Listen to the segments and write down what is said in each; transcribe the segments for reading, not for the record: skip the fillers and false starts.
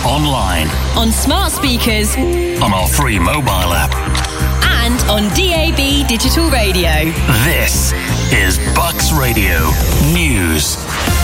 online, on smart speakers, on our free mobile app, and on DAB digital radio. This is Bucks Radio News.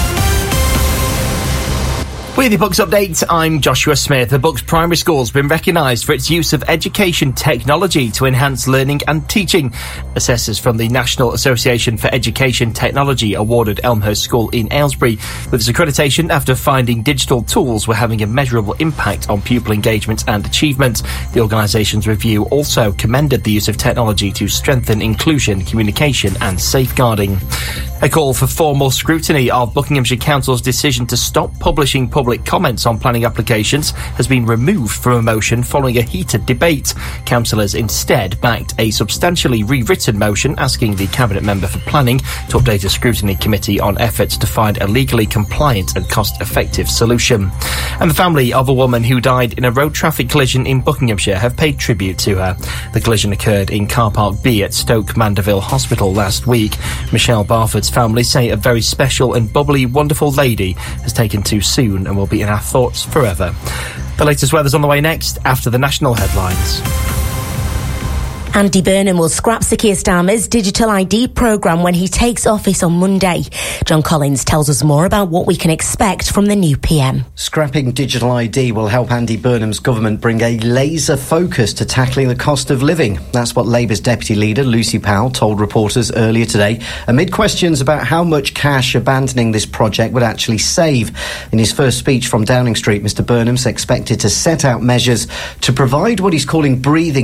With your Bucks update, I'm Joshua Smith. The Bucks Primary School has been recognised for its use of education technology to enhance learning and teaching. Assessors from the National Association for Education Technology awarded Elmhurst School in Aylesbury with its accreditation after finding digital tools were having a measurable impact on pupil engagement and achievement. The organisation's review also commended the use of technology to strengthen inclusion, communication and safeguarding. A call for formal scrutiny of Buckinghamshire Council's decision to stop publishing public comments on planning applications has been removed from a motion following a heated debate. Councillors instead backed a substantially rewritten motion asking the Cabinet Member for Planning to update a scrutiny committee on efforts to find a legally compliant and cost-effective solution. And the family of a woman who died in a road traffic collision in Buckinghamshire have paid tribute to her. The collision occurred in Car Park B at Stoke Mandeville Hospital last week. Michelle Barford's family say a very special and bubbly, wonderful lady has taken too soon and will be in our thoughts forever. The latest weather's on the way next after the national headlines. Andy Burnham will scrap Sir Keir Starmer's digital ID programme when he takes office on Monday. John Collins tells us more about what we can expect from the new PM. Scrapping digital ID will help Andy Burnham's government bring a laser focus to tackling the cost of living. That's what Labour's deputy leader, Lucy Powell, told reporters earlier today, amid questions about how much cash abandoning this project would actually save. In his first speech from Downing Street, Mr Burnham's expected to set out measures to provide what he's calling breathing